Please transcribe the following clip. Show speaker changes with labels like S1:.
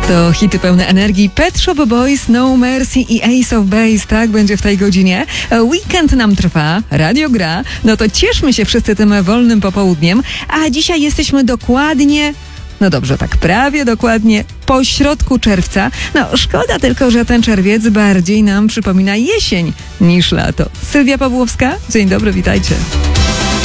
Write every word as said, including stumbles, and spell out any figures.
S1: To hity pełne energii Pet Shop Boys, No Mercy i Ace of Base. Tak będzie w tej godzinie. Weekend nam trwa, radio gra. No to cieszmy się wszyscy tym wolnym popołudniem. A dzisiaj jesteśmy dokładnie... No dobrze, tak prawie dokładnie po środku czerwca. No szkoda tylko, że ten czerwiec bardziej nam przypomina jesień niż lato. Sylwia Pawłowska, dzień dobry, witajcie.